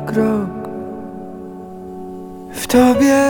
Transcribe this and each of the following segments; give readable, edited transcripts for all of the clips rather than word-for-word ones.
krok. W tobie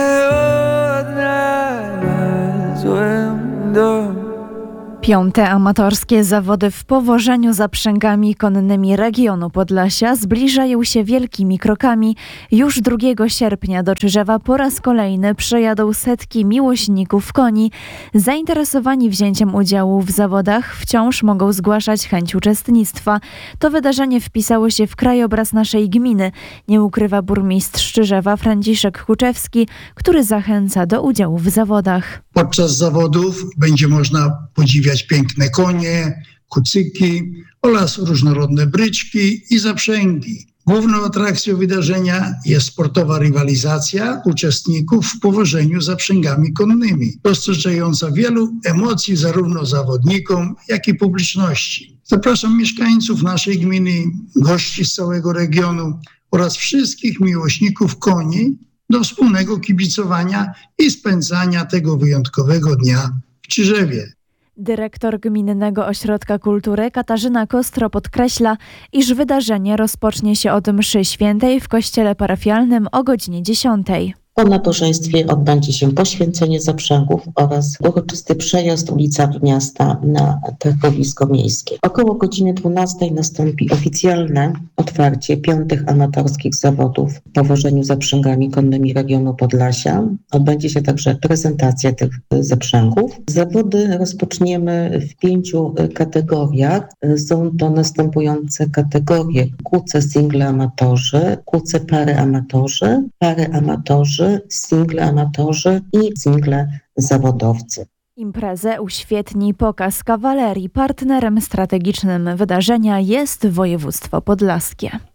odnalazłem dom. 5. amatorskie zawody w powożeniu zaprzęgami konnymi regionu Podlasia zbliżają się wielkimi krokami. Już 2 sierpnia do Czyżewa po raz kolejny przyjadą setki miłośników koni. Zainteresowani wzięciem udziału w zawodach wciąż mogą zgłaszać chęć uczestnictwa. To wydarzenie wpisało się w krajobraz naszej gminy, nie ukrywa burmistrz Czyżewa Franciszek Kuczewski, który zachęca do udziału w zawodach. Podczas zawodów będzie można podziwiać piękne konie, kucyki oraz różnorodne bryczki i zaprzęgi. Główną atrakcją wydarzenia jest sportowa rywalizacja uczestników w powożeniu zaprzęgami konnymi, dostarczająca wielu emocji zarówno zawodnikom, jak i publiczności. Zapraszam mieszkańców naszej gminy, gości z całego regionu oraz wszystkich miłośników koni do wspólnego kibicowania i spędzania tego wyjątkowego dnia w Czyżewie. Dyrektor Gminnego Ośrodka Kultury Katarzyna Kostro podkreśla, iż wydarzenie rozpocznie się od mszy świętej w kościele parafialnym o godzinie 10. Po nabożeństwie odbędzie się poświęcenie zaprzęgów oraz uroczysty przejazd ulicami miasta na targowisko miejskie. Około godziny 12 nastąpi oficjalne otwarcie 5. amatorskich zawodów w powożeniu zaprzęgami konnymi regionu Podlasia. Odbędzie się także prezentacja tych zaprzęgów. Zawody rozpoczniemy w 5 kategoriach. Są to następujące kategorie: kłóce single amatorzy, kłóce pary amatorzy, single amatorzy i single zawodowcy. Imprezę uświetni pokaz kawalerii. Partnerem strategicznym wydarzenia jest województwo podlaskie.